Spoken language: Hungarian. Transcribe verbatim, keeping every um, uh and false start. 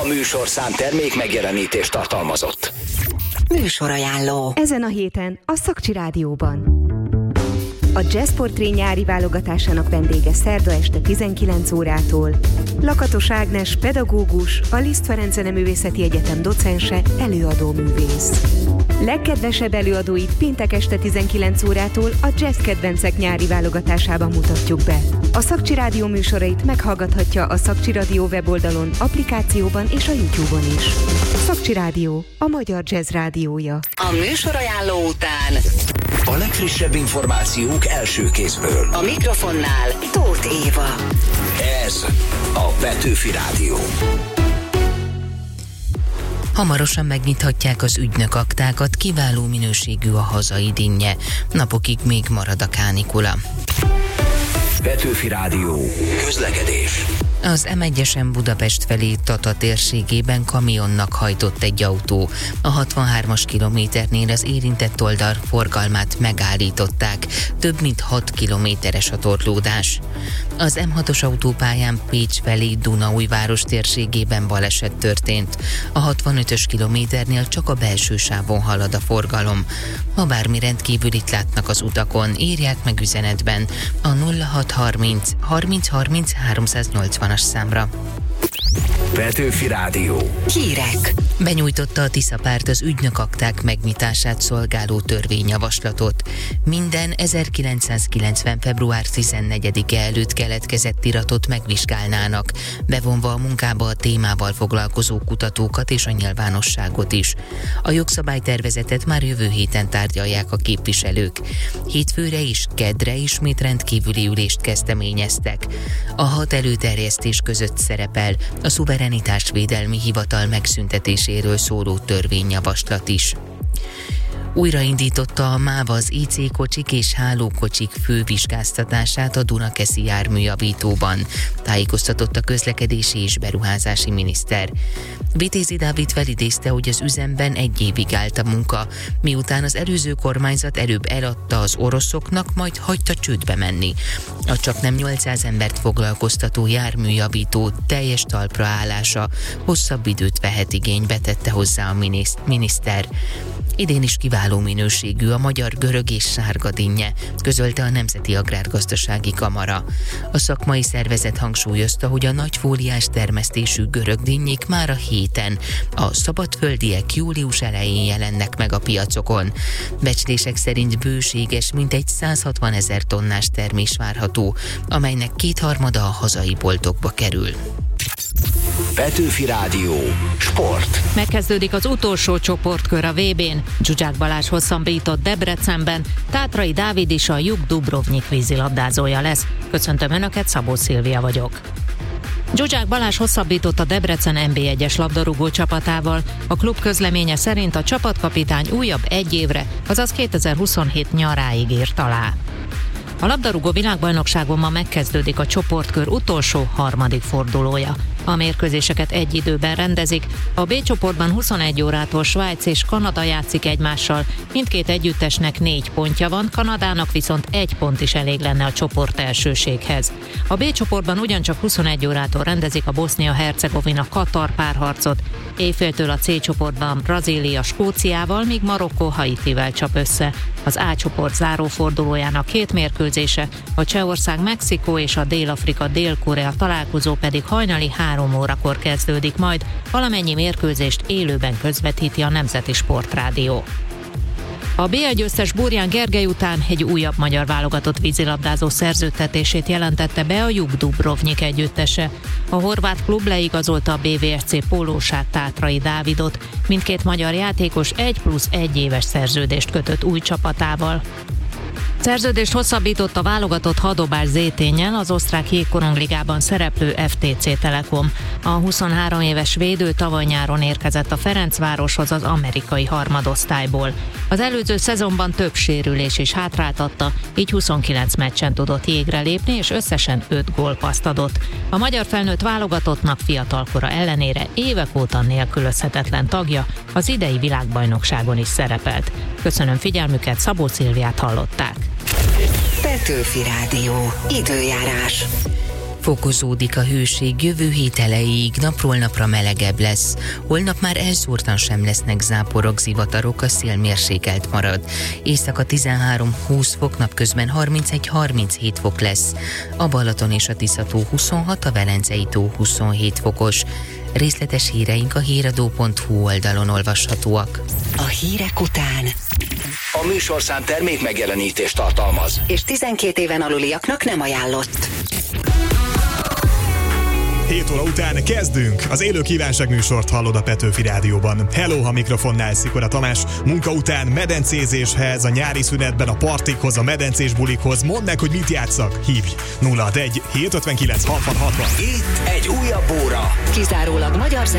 műsorszám termék megjelenítést tartalmazott. Műsorajánló. Ezen a héten a Szakcsi Rádióban. A Jazzportré nyári válogatásának vendége szerda este tizenkilenc órától Lakatos Ágnes, pedagógus, a Liszt Ferenc Zeneművészeti Egyetem docense, előadó művész. Legkedvesebb előadóit péntek este tizenkilenc órától a Jazz Kedvencek nyári válogatásában mutatjuk be. A Szakcsi Rádió műsorait meghallgathatja a Szakcsi Rádió weboldalon, applikációban és a YouTube-on is. Szakcsi Rádió, a magyar jazz rádiója. A műsorajánló után a legfrissebb információk első kézből. A mikrofonnál Tóth Éva. Ez a Petőfi Rádió. Hamarosan megnyithatják az ügynökaktákat, kiváló minőségű a hazai dinnye. Napokig még marad a kánikula. Petőfi Rádió. Közlekedés. Az em egyesen Budapest felé Tata térségében kamionnak hajtott egy autó. A hatvanhármas kilométernél az érintett oldal forgalmát megállították. Több mint hat kilométeres a torlódás. Az em hatos autópályán Pécs felé Dunaújváros térségében baleset történt. A hatvanötös kilométernél csak a belső sávon halad a forgalom. Ha bármi rendkívülit látnak az utakon, írják meg üzenetben a nulla hat harminc harminc harminc háromszáznyolcvanas számra. Petőfi Rádió. Hírek. Benyújtotta a Tisza párt az ügynökakták megnyitását szolgáló törvényjavaslatot. Minden ezerkilencszázkilencven. február tizennegyedike előtt keletkezett iratot megvizsgálnának, bevonva a munkába a témával foglalkozó kutatókat és a nyilvánosságot is. A jogszabálytervezetet már jövő héten tárgyalják a képviselők. Hétfőre és keddre ismét rendkívüli ülést kezdeményeztek. A hat előterjesztés között szerepel a Szuverenitásvédelmi Hivatal megszüntetéséről szóló törvényjavaslat is. Újraindította a MÁV az í cé kocsik és hálókocsik fővizsgáztatását a Dunakeszi járműjavítóban, tájékoztatott a közlekedési és beruházási miniszter. Vitézi Dávid felidézte, hogy az üzemben egy évig állt a munka, miután az előző kormányzat előbb eladta az oroszoknak, majd hagyta csődbe menni. A csaknem nyolcszáz embert foglalkoztató járműjavító teljes talpra állása hosszabb időt vehet igénybe, tette hozzá a miniszter. Idén is kiváló minőségű a magyar görög és sárga dinnye, közölte a Nemzeti Agrárgazdasági Kamara. A szakmai szervezet hangsúlyozta, hogy a nagyfóliás termesztésű görög dinnyék már a héten, a szabadföldiek július elején jelennek meg a piacokon. Becslések szerint bőséges, mintegy százhatvan ezer tonnás termés várható, amelynek kétharmada a hazai boltokba kerül. Petőfi Rádió. Sport. Megkezdődik az utolsó csoportkör a vé bén. Zsuzsák Balázs hosszabbított Debrecenben, Tátrai Dávid is a Juk Dubrovnik vízilabdázója lesz. Köszöntöm Önöket, Szabó Szilvia vagyok. Zsuzsák Balázs hosszabbított a Debrecen en bé egyes labdarúgó csapatával. A klub közleménye szerint a csapatkapitány újabb egy évre, azaz kétezer-huszonhét nyaráig írt alá. A labdarúgó világbajnokságon ma megkezdődik a csoportkör utolsó harmadik fordulója. A mérkőzéseket egy időben rendezik. A B csoportban huszonegy órától Svájc és Kanada játszik egymással. Mindkét együttesnek négy pontja van, Kanadának viszont egy pont is elég lenne a csoport elsőséghez. A B csoportban ugyancsak huszonegy órától rendezik a Bosznia-Hercegovina-Katar párharcot. Éjféltől a C csoportban Brazília Skóciával, míg Marokkó Haitivel csap össze. Az A csoport zárófordulójának két mérkőzése, a Csehország Mexikó és a Dél-Afrika Dél-Korea találkozó pedig hajnali három órakor kezdődik majd, valamennyi mérkőzést élőben közvetíti a Nemzeti Sportrádió. A bé egy győztes Burján Gergely után egy újabb magyar válogatott vízilabdázó szerződtetését jelentette be a Juk Dubrovnik együttese. A horvát klub leigazolta a bé vé es cé pólósát, Tátrai Dávidot. Mindkét magyar játékos egy plusz egy éves szerződést kötött új csapatával. Szerződést hosszabbított a válogatott Hadobás Zéténnyel az osztrák jégkorongligában szereplő ef té cé Telekom. A huszonhárom éves védő tavaly nyáron érkezett a Ferencvároshoz az amerikai harmadosztályból. Az előző szezonban több sérülés is hátráltatta, így huszonkilenc meccsen tudott jégre lépni, és összesen öt gólpasszt adott. A magyar felnőtt válogatottnak fiatalkora ellenére évek óta nélkülözhetetlen tagja, az idei világbajnokságon is szerepelt. Köszönöm figyelmüket, Szabó Szilviát hallották. Petőfi Rádió. Időjárás. Fokozódik a hőség, jövő hét elejéig napról napra melegebb lesz. Holnap már elszórtan sem lesznek záporok, zivatarok, a szél mérsékelt marad. Éjszaka tizenhárom-húsz fok, napközben harmincegy-harminchét fok lesz. A Balaton és a Tisza-tó huszonhat, a Velencei tó huszonhét fokos. Részletes híreink a híradó pont hu oldalon olvashatóak. A hírek után. A műsorszám termék megjelenítést tartalmaz. És tizenkét éven aluliaknak nem ajánlott. hét óra után kezdünk. Az élő kívánságműsort hallod a Petőfi Rádióban. Hello, a mikrofonnál Szikora Tamás. Munka után medencézéshez, a nyári szünetben a partikhoz, a medencés bulikhoz. Mondd meg, hogy mit játsszak. Hívj nulla hat egy hét ötvenkilenc hatvan hatvan. Itt egy újabb óra. Kizárólag magyar